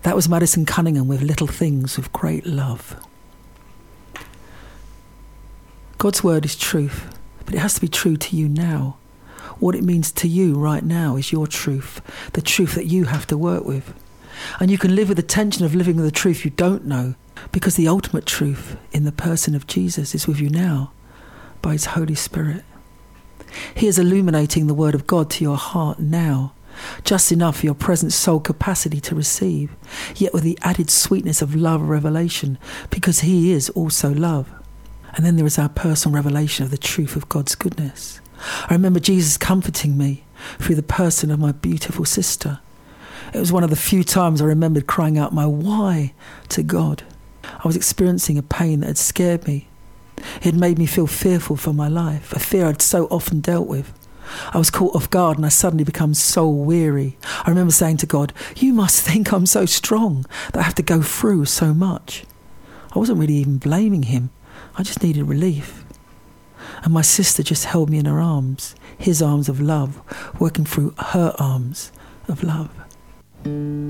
That was Madison Cunningham with Little Things with Great Love. God's word is truth, but it has to be true to you now. What it means to you right now is your truth, the truth that you have to work with. And you can live with the tension of living with the truth you don't know, because the ultimate truth in the person of Jesus is with you now by his Holy Spirit. He is illuminating the word of God to your heart now, just enough for your present soul capacity to receive, yet with the added sweetness of love revelation, because he is also love. And then there is our personal revelation of the truth of God's goodness. I remember Jesus comforting me through the person of my beautiful sister. It was one of the few times I remembered crying out my why to God. I was experiencing a pain that had scared me. It had made me feel fearful for my life, a fear I'd so often dealt with. I was caught off guard and I suddenly became soul weary. I remember saying to God, you must think I'm so strong that I have to go through so much. I wasn't really even blaming him. I just needed relief. And my sister just held me in her arms, his arms of love, working through her arms of love.